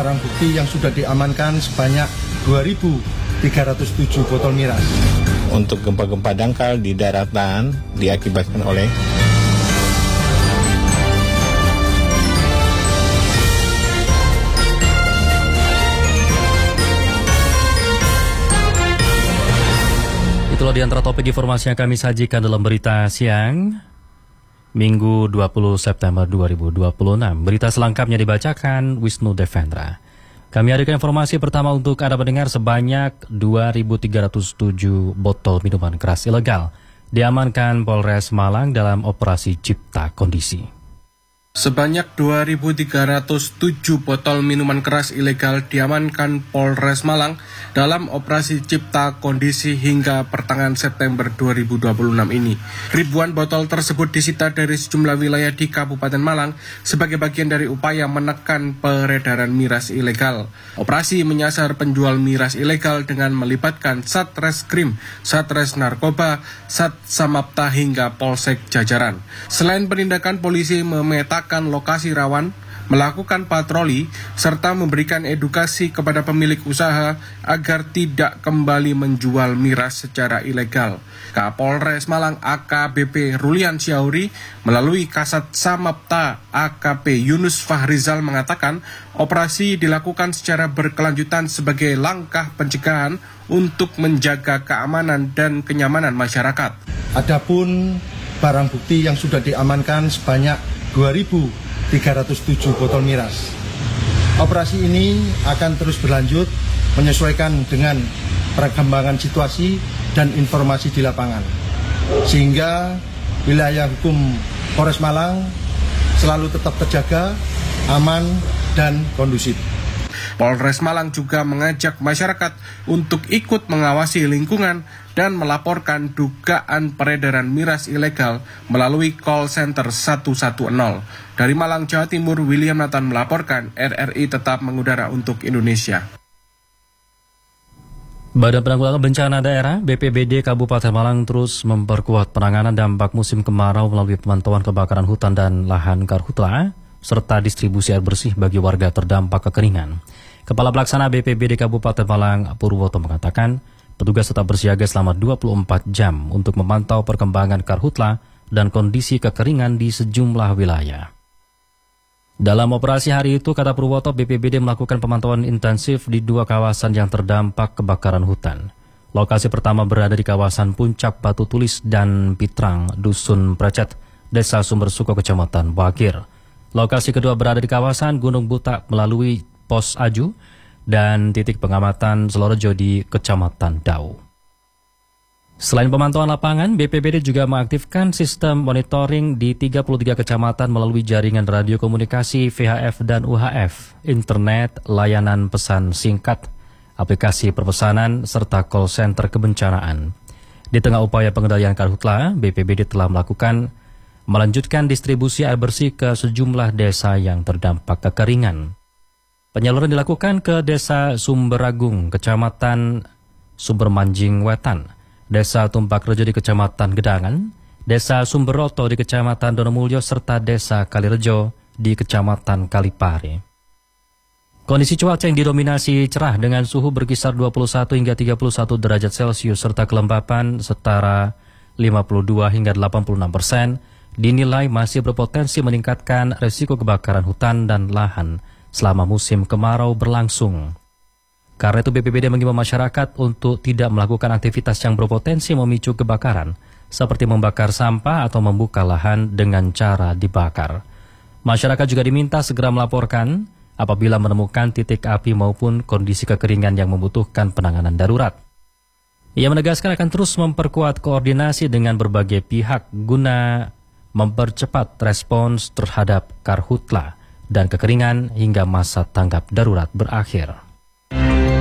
barang bukti yang sudah diamankan sebanyak 2.307 botol miras. Untuk gempa-gempa dangkal di daratan diakibatkan oleh Itulah di antara topik informasi yang kami sajikan dalam berita siang Minggu 20 September 2026. Berita selengkapnya dibacakan Wisnu Devendra. Kami hadirkan informasi pertama untuk Anda mendengar. Sebanyak 2.307 botol minuman keras ilegal diamankan Polres Malang dalam operasi Cipta Kondisi. Sebanyak 2.307 botol minuman keras ilegal diamankan Polres Malang dalam operasi Cipta Kondisi hingga pertengahan September 2026 ini. Ribuan botol tersebut disita dari sejumlah wilayah di Kabupaten Malang sebagai bagian dari upaya menekan peredaran miras ilegal. Operasi menyasar penjual miras ilegal dengan melibatkan Satreskrim, Satres Narkoba, Sat Samapta hingga Polsek Jajaran. Selain penindakan, polisi memetakan lokasi rawan, melakukan patroli, serta memberikan edukasi kepada pemilik usaha agar tidak kembali menjual miras secara ilegal. Kapolres Malang AKBP Rulian Syauri melalui Kasat Samapta AKP Yunus Fahrizal mengatakan operasi dilakukan secara berkelanjutan sebagai langkah pencegahan untuk menjaga keamanan dan kenyamanan masyarakat. Adapun barang bukti yang sudah diamankan sebanyak 2.307 botol miras. Operasi ini akan terus berlanjut menyesuaikan dengan perkembangan situasi dan informasi di lapangan, sehingga wilayah hukum Polres Malang selalu tetap terjaga, aman, dan kondusif. Polres Malang juga mengajak masyarakat untuk ikut mengawasi lingkungan dan melaporkan dugaan peredaran miras ilegal melalui call center 110. Dari Malang, Jawa Timur, William Nathan melaporkan, RRI tetap mengudara untuk Indonesia. Badan Penanggulangan Bencana Daerah BPBD Kabupaten Malang terus memperkuat penanganan dampak musim kemarau melalui pemantauan kebakaran hutan dan lahan karhutla serta distribusi air bersih bagi warga terdampak kekeringan. Kepala Pelaksana BPBD Kabupaten Malang Purwoto mengatakan petugas tetap bersiaga selama 24 jam untuk memantau perkembangan karhutla dan kondisi kekeringan di sejumlah wilayah. Dalam operasi hari itu, kata Purwoto, BPBD melakukan pemantauan intensif di 2 kawasan yang terdampak kebakaran hutan. Lokasi pertama berada di kawasan Puncak Batu Tulis dan Pitrang, Dusun Precet, Desa Sumbersuko, Kecamatan Wagir. Lokasi kedua berada di kawasan Gunung Butak melalui Pos Aju dan titik pengamatan Selorejo di Kecamatan Dau. Selain pemantauan lapangan, BPBD juga mengaktifkan sistem monitoring di 33 kecamatan melalui jaringan radio komunikasi VHF dan UHF, internet, layanan pesan singkat, aplikasi perpesanan, serta call center kebencanaan. Di tengah upaya pengendalian karhutla, BPBD telah melanjutkan distribusi air bersih ke sejumlah desa yang terdampak kekeringan. Penyaluran dilakukan ke Desa Sumberagung, Kecamatan Sumbermanjing Wetan, Desa Tumpak Rejo di Kecamatan Gedangan, Desa Sumberoto di Kecamatan Donomulyo, serta Desa Kalirejo di Kecamatan Kalipare. Kondisi cuaca yang didominasi cerah dengan suhu berkisar 21 hingga 31 derajat Celcius serta kelembapan setara 52 hingga 86% dinilai masih berpotensi meningkatkan resiko kebakaran hutan dan lahan selama musim kemarau berlangsung. Karena itu BPBD mengimbau masyarakat untuk tidak melakukan aktivitas yang berpotensi memicu kebakaran, seperti membakar sampah atau membuka lahan dengan cara dibakar. Masyarakat juga diminta segera melaporkan apabila menemukan titik api maupun kondisi kekeringan yang membutuhkan penanganan darurat. Ia menegaskan akan terus memperkuat koordinasi dengan berbagai pihak guna mempercepat respons terhadap karhutla dan kekeringan hingga masa tanggap darurat berakhir.